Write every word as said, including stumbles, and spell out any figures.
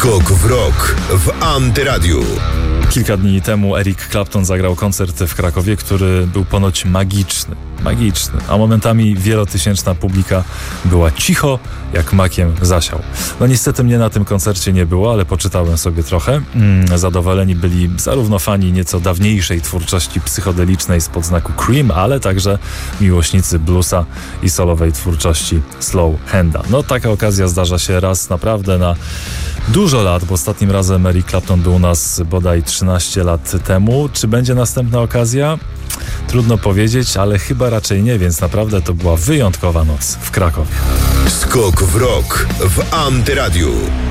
Skok w rok w Antyradiu. Kilka dni temu Eric Clapton zagrał koncert w Krakowie, który był ponoć magiczny. Magiczny, a momentami wielotysięczna publika była cicho, jak makiem zasiał. No niestety mnie na tym koncercie nie było, ale poczytałem sobie trochę. Mm, zadowoleni byli zarówno fani nieco dawniejszej twórczości psychodelicznej spod znaku Cream, ale także miłośnicy bluesa i solowej twórczości Slow Handa. No taka okazja zdarza się raz naprawdę na dużo lat, bo ostatnim razem Eric Clapton był u nas bodaj trzynaście lat temu. Czy będzie następna okazja? Trudno powiedzieć, ale chyba raczej nie, więc naprawdę to była wyjątkowa noc w Krakowie. Skok w rok w Antyradiu.